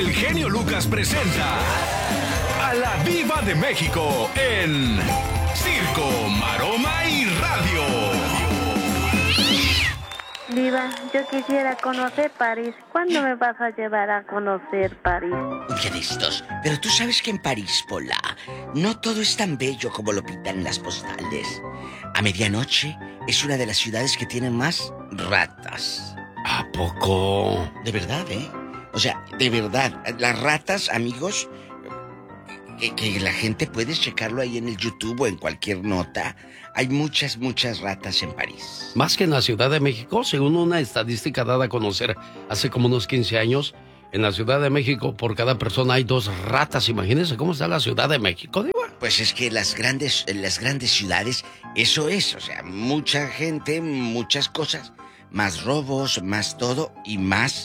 el genio Lucas presenta a la Diva de México en Circo, Maroma y Radio. Diva, yo quisiera conocer París. ¿Cuándo me vas a llevar a conocer París? Un día de estos. Pero tú sabes que en París, Pola, no todo es tan bello como lo pintan en las postales. A medianoche es una de las ciudades que tienen más ratas. ¿A poco? De verdad, ¿eh? O sea, de verdad. Las ratas, amigos, que la gente puede checarlo ahí en el YouTube o en cualquier nota. Hay muchas, muchas ratas en París. Más que en la Ciudad de México, según una estadística dada a conocer hace como unos 15 años, en la Ciudad de México por cada persona hay 2 ratas. Imagínense cómo está la Ciudad de México, Diva. Pues es que las grandes ciudades, eso es, o sea, mucha gente, muchas cosas, más robos, más todo y más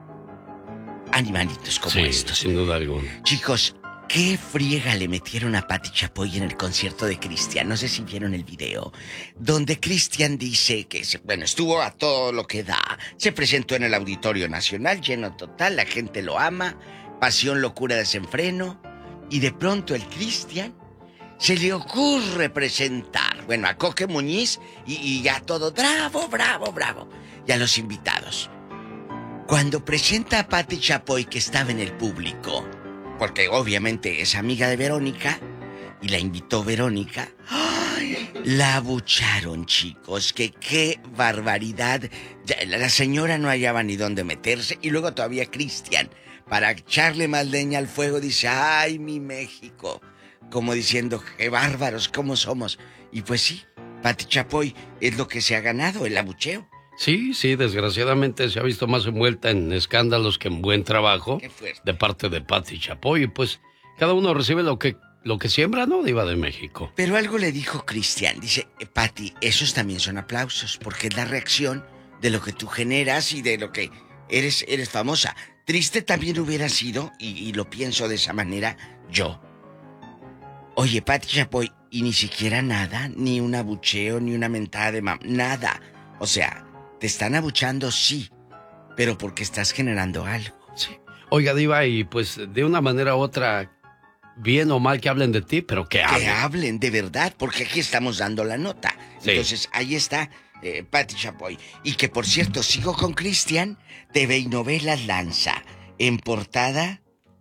animalitos como estos. Sin duda alguna. Chicos, ¿qué friega le metieron a Pati Chapoy en el concierto de Cristian? No sé si vieron el video, donde Cristian dice que, estuvo a todo lo que da. Se presentó en el Auditorio Nacional, lleno total, la gente lo ama, pasión, locura, desenfreno, y de pronto el Cristian se le ocurre presentar, a Coque Muñiz y ya todo, bravo, bravo, bravo, y a los invitados. Cuando presenta a Pati Chapoy, que estaba en el público, porque obviamente es amiga de Verónica, y la invitó Verónica, ¡ay! La abucharon, chicos, que qué barbaridad. La señora no hallaba ni dónde meterse, y luego todavía Cristian, para echarle más leña al fuego, dice, ¡ay, mi México! Como diciendo, qué bárbaros, cómo somos. Y pues sí, Pati Chapoy es lo que se ha ganado, el abucheo. Sí, desgraciadamente se ha visto más envuelta en escándalos que en buen trabajo de parte de Pati Chapoy. Y pues cada uno recibe lo que siembra, ¿no, Diva de México? Pero algo le dijo Cristian, dice, Pati, esos también son aplausos, porque es la reacción de lo que tú generas y de lo que eres famosa. Triste también hubiera sido, y lo pienso de esa manera, yo. Oye, Pati Chapoy, y ni siquiera nada, ni un abucheo, ni una mentada de nada. O sea, te están abuchando, sí, pero porque estás generando algo. Sí. Oiga, Diva, y pues de una manera u otra, bien o mal que hablen de ti, pero que hablen. Que hablen, de verdad, porque aquí estamos dando la nota. Sí. Entonces, ahí está Pati Chapoy. Y que, por cierto, sigo con Cristian, TV y Novelas lanza en portada...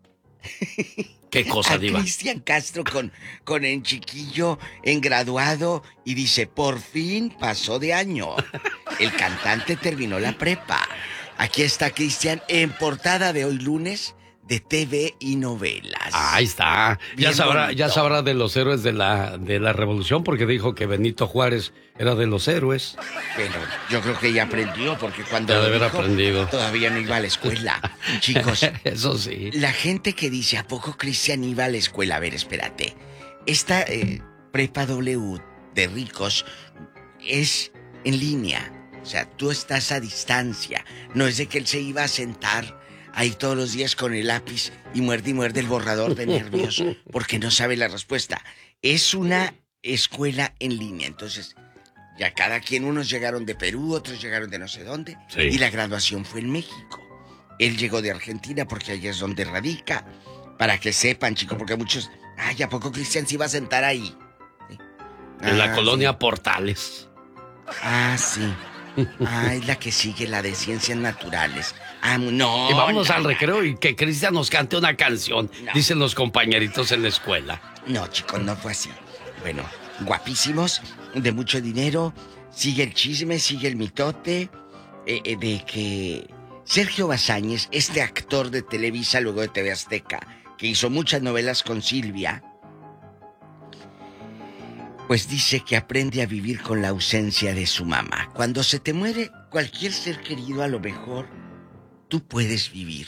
¿Qué cosa, Diva? Cristian Castro con en chiquillo, en graduado, y dice, por fin pasó de año. El cantante terminó la prepa. Aquí está Cristian en portada de hoy lunes de TV y Novelas. Ahí está. Ya sabrá de los héroes de la revolución, porque dijo que Benito Juárez era de los héroes. Pero yo creo que ya aprendió, porque cuando ya debe haber aprendido. Todavía no iba a la escuela. Chicos, eso sí. La gente que dice, ¿a poco Cristian iba a la escuela? A ver, espérate. Esta prepa W de ricos es en línea. O sea, tú estás a distancia. No es de que él se iba a sentar ahí todos los días con el lápiz y muerde el borrador de nervios porque no sabe la respuesta. Es una escuela en línea. Entonces, ya cada quien, unos llegaron de Perú, otros llegaron de no sé dónde. Sí. Y la graduación fue en México. Él llegó de Argentina porque allá es donde radica. Para que sepan, chicos, porque muchos... Ay, ¿a poco Cristian se iba a sentar ahí? ¿Sí? En la colonia Portales. Ah, sí. Ay, la que sigue, la de Ciencias Naturales. Ah, no. Y vámonos al recreo y que Cristian nos cante una canción, dicen los compañeritos en la escuela. No, chicos, no fue así. Bueno, guapísimos, de mucho dinero. Sigue el chisme, sigue el mitote de que Sergio Bazáñez, este actor de Televisa, luego de TV Azteca, que hizo muchas novelas con Silvia, pues dice que aprende a vivir con la ausencia de su mamá. Cuando se te muere cualquier ser querido, a lo mejor tú puedes vivir.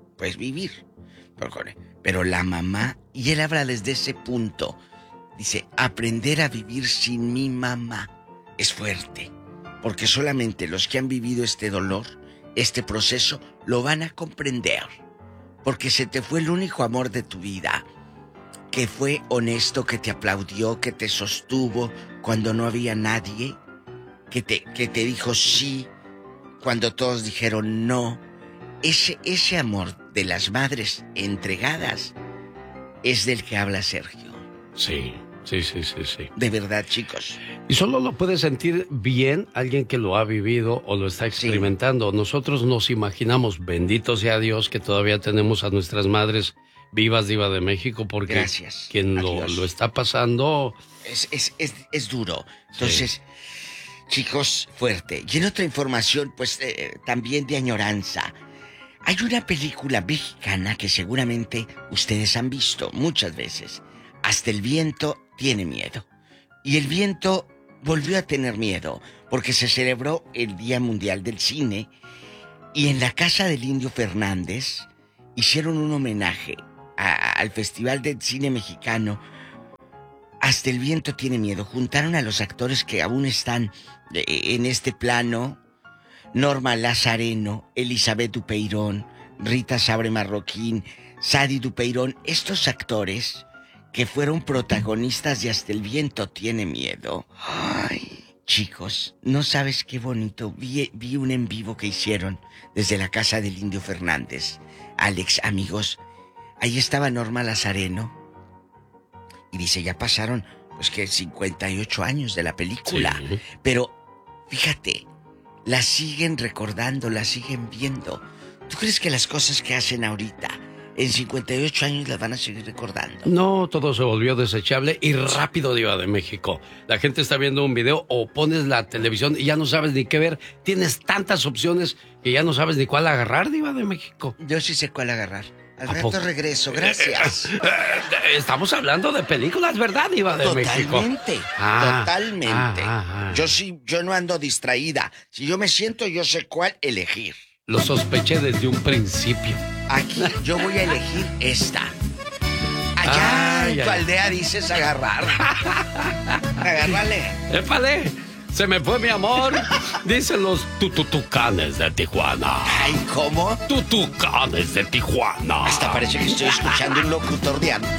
Pero la mamá, y él habla desde ese punto, dice, aprender a vivir sin mi mamá es fuerte. Porque solamente los que han vivido este dolor, este proceso, lo van a comprender. Porque se te fue el único amor de tu vida, que fue honesto, que te aplaudió, que te sostuvo cuando no había nadie, que te dijo sí cuando todos dijeron no. ese amor de las madres entregadas es del que habla Sergio. Sí. De verdad, chicos. Y solo lo puede sentir bien alguien que lo ha vivido o lo está experimentando. Sí. Nosotros nos imaginamos, bendito sea Dios, que todavía tenemos a nuestras madres vivas, Diva de México, porque gracias, quien lo está pasando... Es duro. Entonces, chicos, fuerte. Y en otra información, pues también de añoranza. Hay una película mexicana que seguramente ustedes han visto muchas veces. Hasta el viento tiene miedo. Y el viento volvió a tener miedo porque se celebró el Día Mundial del Cine y en la casa del Indio Fernández hicieron un homenaje al Festival del Cine Mexicano. Hasta el viento tiene miedo. Juntaron a los actores que aún están en este plano. Norma Lazareno, Elizabeth Dupeirón, Rita Sabre Marroquín, Sadi Dupeirón. Estos actores que fueron protagonistas de Hasta el viento tiene miedo. Ay, chicos, no sabes qué bonito. Vi un en vivo que hicieron desde la casa del Indio Fernández. Alex, amigos, ahí estaba Norma Lazareno. Y dice, ya pasaron, pues que 58 años de la película. Sí. Pero, fíjate, la siguen recordando, la siguen viendo. ¿Tú crees que las cosas que hacen ahorita, en 58 años las van a seguir recordando? No, todo se volvió desechable y rápido, Diva de México. La gente está viendo un video o pones la televisión y ya no sabes ni qué ver. Tienes tantas opciones que ya no sabes ni cuál agarrar, Diva de México. Yo sí sé cuál agarrar. Al rato regreso, gracias. Estamos hablando de películas, ¿verdad, Diva de México? Totalmente. Yo no ando distraída. Si yo me siento, yo sé cuál elegir. Lo sospeché desde un principio. Aquí yo voy a elegir esta. Allá en tu aldea dices agarrar. Agárrale. ¡Épale! Se me fue mi amor. Dicen los tutucanes de Tijuana. Ay, ¿cómo? Tutucanes de Tijuana. Hasta parece que estoy escuchando un locutor de antes.